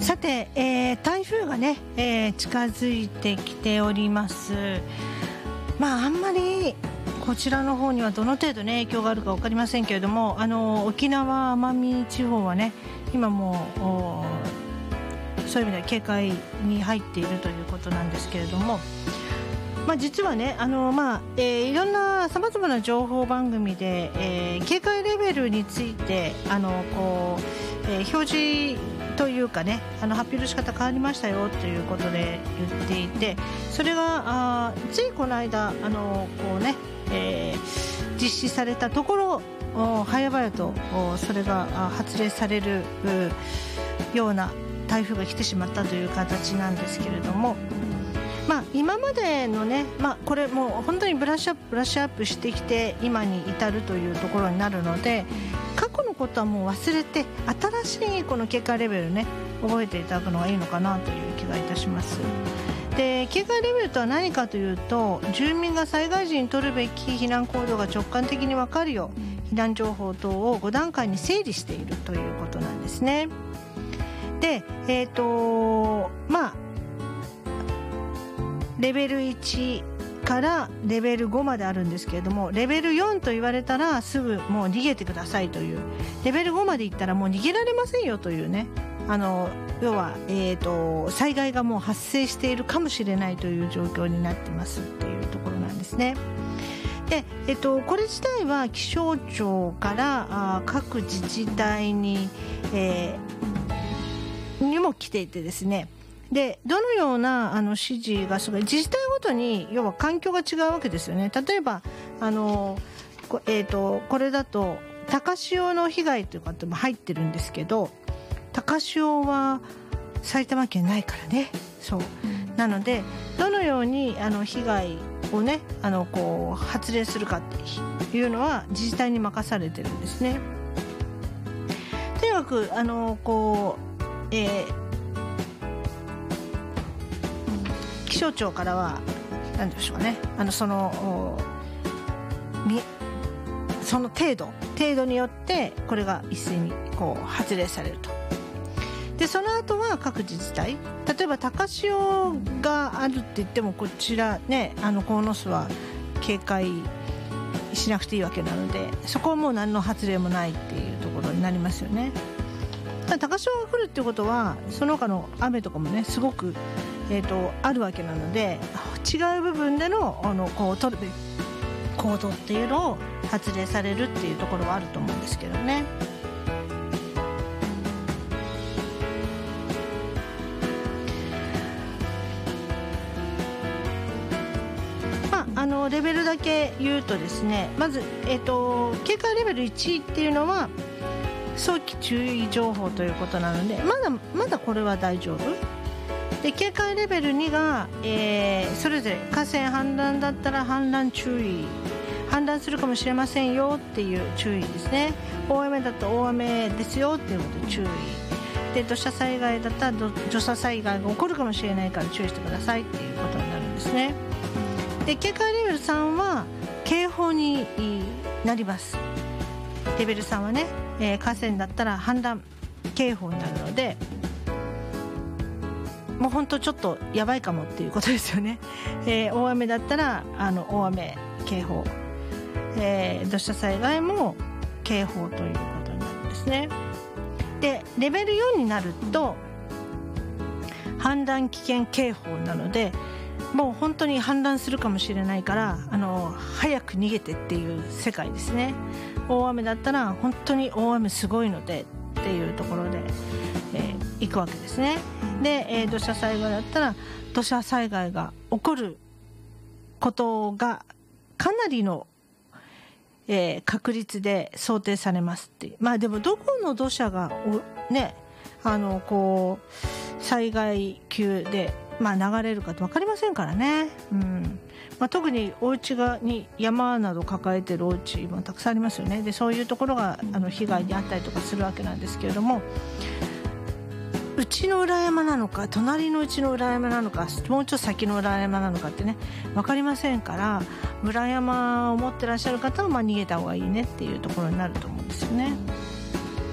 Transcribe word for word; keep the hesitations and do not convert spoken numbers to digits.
さて、えー、台風がね、えー、近づいてきております。まああんまりこちらの方にはどの程度ね影響があるか分かりませんけれども、あの沖縄奄美地方はね今もうそういう意味では警戒に入っているということなんですけれども、まあ、実はねあの、まあえー、いろんなさまざまな情報番組で、えー、警戒レベルについてあのこう、えー、表示というかねあの発表の仕方変わりましたよということで言っていて、それがあついこの間あのこうね、えー、実施されたところ早々とそれが発令されるような台風が来てしまったという形なんですけれども、まあ、今までのね、まあ、これもう本当にブラッシュアップブラッシュアップしてきて今に至るというところになるので、過去のことはもう忘れて新しいこの警戒レベルね覚えていただくのがいいのかなという気がいたします。で、警戒レベルとは何かというと、住民が災害時に取るべき避難行動が直感的に分かるよう避難情報等をご段階に整理しているということなんですね。で、えーとまあレベルいちからレベルごまであるんですけれども、レベルよんと言われたらすぐもう逃げてくださいという、レベルごまでいったらもう逃げられませんよというね、あの要は、えーと災害がもう発生しているかもしれないという状況になってますっていうところなんですね。で、えーとこれ自体は気象庁からあ各自治体に、えー、にも来ていてですね、でどのようなあの指示がすごい自治体ごとに要は環境が違うわけですよね。例えばあの、えーとこれだと高潮の被害というかも入ってるんですけど、高潮は埼玉県ないからね。そうなのでどのようにあの被害をねあのこう発令するかっていうのは自治体に任されてるんですね。とにかくあのこう、えー気象庁からは何でしょうね、あのそのその程度程度によってこれが一斉にこう発令されると。でその後は各自治体、例えば高潮があるって言ってもこちらねあの鴻巣は警戒しなくていいわけなので、そこはもう何の発令もないっていうところになりますよね。ただ高潮が来るっていうことはその他の雨とかもねすごくえー、とあるわけなので、違う部分で の, あのこう取るべき行動っていうのを発令されるっていうところはあると思うんですけどね。まあ、あのレベルだけ言うとですね、まず、えー、と警戒レベルいちっていうのは早期注意情報ということなので、まだまだこれは大丈夫で、警戒レベルにが、えー、それぞれ河川氾濫だったら氾濫注意、氾濫するかもしれませんよっていう注意ですね。大雨だと大雨ですよっていうことで注意で、土砂災害だったら土砂災害が起こるかもしれないから注意してくださいっていうことになるんですね。で、警戒レベルさんは警報になります。レベルさんはね、えー、河川だったら氾濫警報になるので、もう本当ちょっとやばいかもっていうことですよね。えー、大雨だったらあの大雨警報、えー、土砂災害も警報ということになるんですね。でレベルよんになると氾濫危険警報なので、もう本当に氾濫するかもしれないからあの早く逃げてっていう世界ですね。大雨だったら本当に大雨すごいのでっていうところで、えー、行くわけですね。で、えー、土砂災害だったら土砂災害が起こることがかなりの、えー、確率で想定されますっていう。まあでもどこの土砂がねあのこう災害級で、まあ、流れるかって分かりませんからね。うんまあ、特にお家がに山など抱えてるお家もたくさんありますよね。でそういうところがあの被害に遭ったりとかするわけなんですけれども、うちの裏山なのか隣のうちの裏山なのかもうちょっと先の裏山なのかってね分かりませんから、裏山を持ってらっしゃる方はまあ逃げた方がいいねっていうところになると思うんですよね。